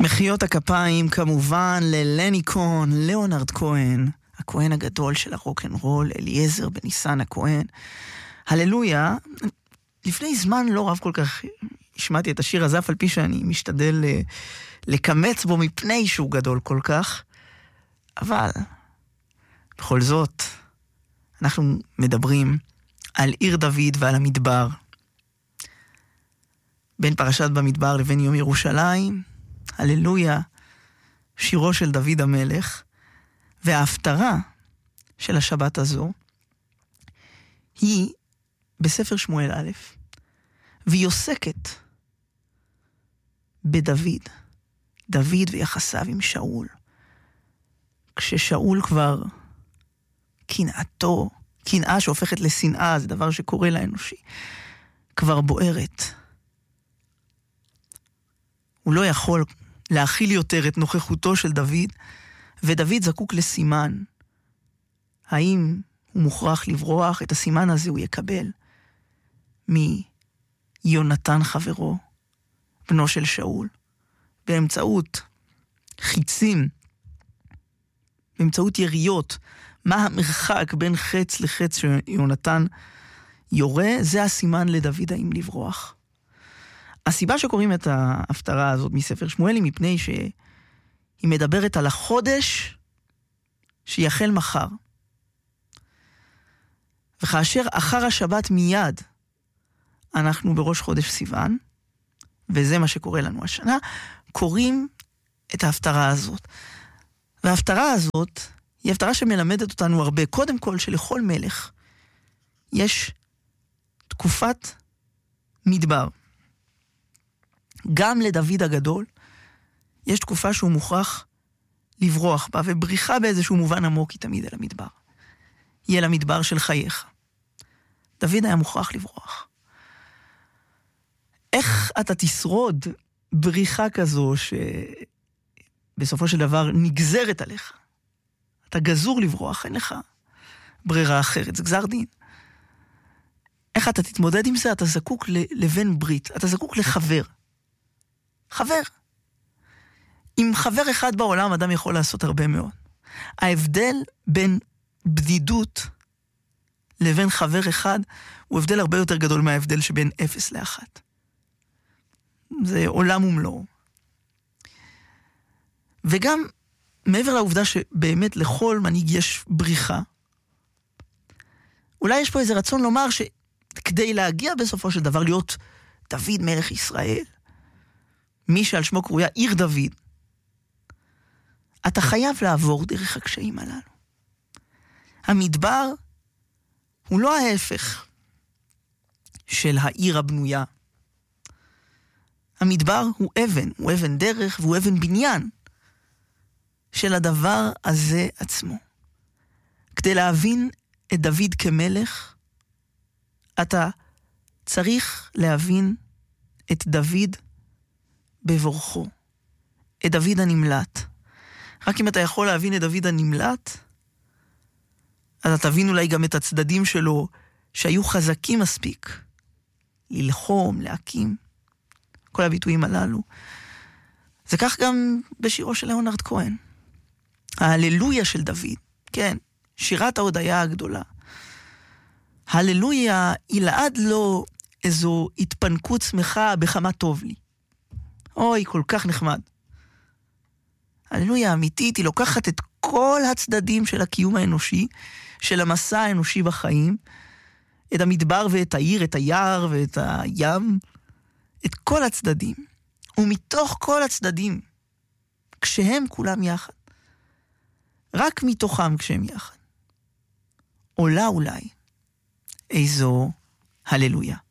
מחיאות הכפיים כמובן ללני כהן, ליאונרד כהן, הכהן הגדול של הרוק'נ'רול, אליעזר בניסן הכהן. הללויה. לפני זמן לא רב כל כך השמעתי את השיר הזה, אף על פי שאני משתדל לקמץ בו מפני שהוא גדול כל כך. אבל בכל זאת אנחנו מדברים על עיר דוד ועל המדבר. בין פרשת במדבר לבין יום ירושלים, הללויה, שירו של דוד המלך, וההפטרה של השבת הזו היא בספר שמואל א', והיא עוסקת בדוד, דוד ויחסיו עם שאול. כששאול כבר קנאתו, קנאה שהופכת לשנאה, זה דבר שקורה לאנושי, כבר בוערת. הוא לא יכול להכיל יותר את נוכחותו של דוד, ודוד זקוק לסימן. האם הוא מוכרח לברוח? את הסימן הזה הוא יקבל מיונתן חברו, בנו של שאול, באמצעות חיצים, באמצעות יריות. מה המרחק בין חץ לחץ שיונתן יורה? זה הסימן לדוד האם לברוח. הסיבה שקוראים את ההפטרה הזאת מספר שמואל היא מפני שהיא מדברת על החודש שיחל מחר. וכאשר אחר השבת מיד אנחנו בראש חודש סיוון, וזה מה שקורה לנו השנה, קוראים את ההפטרה הזאת. וההפטרה הזאת היא הפטרה שמלמדת אותנו הרבה. קודם כל שלכל מלך יש תקופת מדבר. גם לדוד הגדול יש תקופה שהוא מוכרח לברוח בה, ובריחה באיזשהו מובן עמוק היא תמיד אל המדבר. היא אל המדבר של חייך. דוד היה מוכרח לברוח. איך אתה תשרוד בריחה כזו שבסופו של דבר נגזרת עליך? אתה גזור לברוח, אין לך ברירה אחרת, זה גזר דין. איך אתה תתמודד עם זה? אתה זקוק לבן ברית, אתה זקוק לחבר. חבר. עם חבר אחד בעולם אדם יכול לעשות הרבה מאוד. ההבדל בין בדידות לבין חבר אחד הוא הבדל הרבה יותר גדול מההבדל שבין 0 ל-1. זה עולם ומלואו. וגם מעבר לעובדה שבאמת לכל מנהיג יש בריחה, אולי יש פה איזה רצון לומר שכדי להגיע בסופו של דבר להיות דוד מלך ישראל, מי שעל שמו קרויה עיר דוד, אתה חייב לעבור דרך הקשיים הללו. המדבר הוא לא ההפך של העיר הבנויה. המדבר הוא אבן דרך והוא אבן בניין של הדבר הזה עצמו. כדי להבין את דוד כמלך, אתה צריך להבין את דוד בבורכו, את דוד הנמלט. רק אם אתה יכול להבין את דוד הנמלט, אז אתה תבין אולי גם את הצדדים שלו שהיו חזקים מספיק ללחום, להקים, כל הביטויים הללו. זה כך גם בשירו של ליאונרד כהן. ההללויה של דוד, כן, שירת ההודיה הגדולה. ההללויה היא לעד לא איזו התפנקות שמחה בכמה טוב לי. אוי, כל כך נחמד. ההללויה האמיתית היא לוקחת את כל הצדדים של הקיום האנושי, של המסע האנושי בחיים, את המדבר ואת העיר, את היער ואת הים, את כל הצדדים. ומתוך כל הצדדים, כשהם כולם יחד, רק מתוכם כשהם יחד, עולה אולי איזו הללויה.